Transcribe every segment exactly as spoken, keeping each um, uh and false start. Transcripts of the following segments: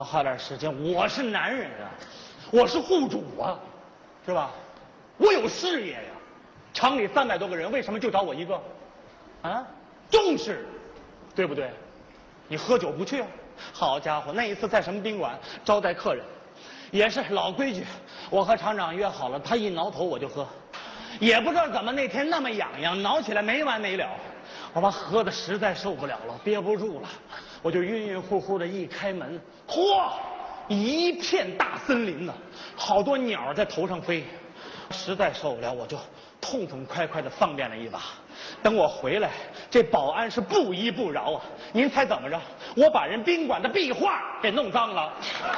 花点时间，我是男人啊，我是户主啊，是吧？我有事业呀。厂里三百多个人，为什么就找我一个？啊，重视，对不对？你喝酒不去啊？好家伙，那一次在什么宾馆招待客人，也是老规矩，我和厂长约好了，他一挠头我就喝，也不知道怎么那天那么痒痒，挠起来没完没了。我把喝的实在受不了了，憋不住了，我就晕晕乎乎的一开门，嚯，一片大森林呢，好多鸟在头上飞，实在受不了，我就痛痛快快的方便了一把。等我回来，这保安是不依不饶啊！您猜怎么着？我把人宾馆的壁画给弄脏了，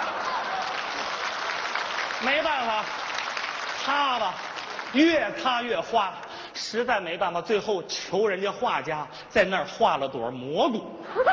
没办法，擦吧，越擦越花。实在没办法，最后求人家画家在那儿画了朵蘑菇。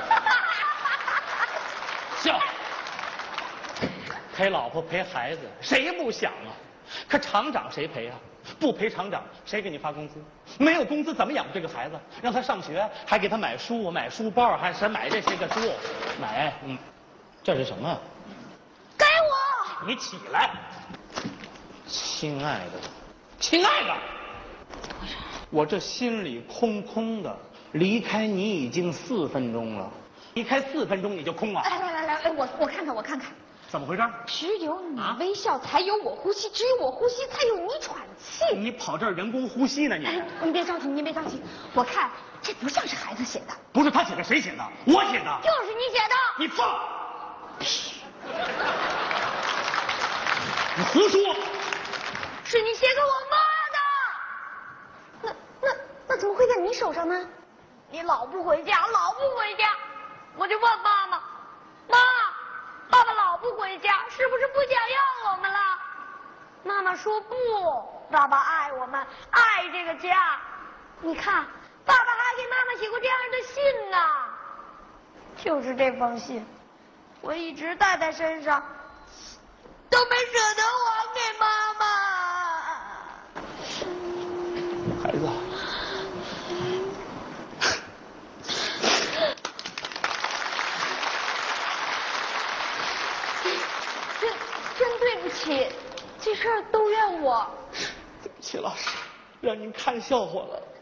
笑，陪老婆陪孩子，谁不想啊？可厂长谁赔啊？不赔厂长，谁给你发工资？没有工资怎么养这个孩子？让他上学，还给他买书、买书包，还是买这些个书？买，嗯，这是什么？ 给我！ 你起来，亲爱的，亲爱的。我这心里空空的，离开你已经四分钟了，离开四分钟你就空了。 来来来来，我我看看我看看， 怎么回事？ 只有你微笑，才有我呼吸；只有我呼吸，才有你喘气。 你跑这儿人工呼吸呢你？ 哎，你别着急，你别着急，我看这不像是孩子写的。 不是他写的，谁写的？我写的。 就是你写的。 你放屁！你胡说！ 是你写给我妈的。那那那怎么会在你手上呢？你老不回家，老不回家，我就问妈妈，妈，爸爸老不回家，是不是不想要我们了？妈妈说不，爸爸爱我们，爱这个家。你看，爸爸还给妈妈写过这样的信呢。就是这封信，我一直带在身上，都没舍得还给妈妈。 孩子， 真真对不起，这事儿都怨我。 对不起，老师，让您看笑话了。